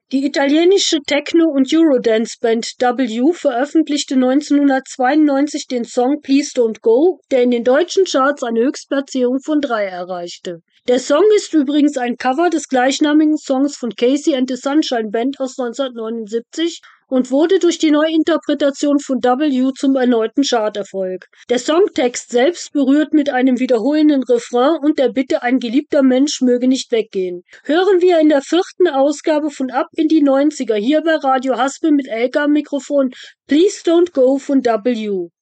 Die italienische Techno- und Eurodance-Band W veröffentlichte 1992 den Song Please Don't Go, der in den deutschen Charts eine Höchstplatzierung von 3 erreichte. Der Song ist übrigens ein Cover des gleichnamigen Songs von Casey and the Sunshine Band aus 1979 und wurde durch die Neuinterpretation von W zum erneuten Charterfolg. Der Songtext selbst berührt mit einem wiederholenden Refrain und der Bitte, ein geliebter Mensch möge nicht weggehen. Hören wir in der 4. Ausgabe von Ab in die 90er hier bei Radio Haspel mit Elke am Mikrofon Please Don't Go von W.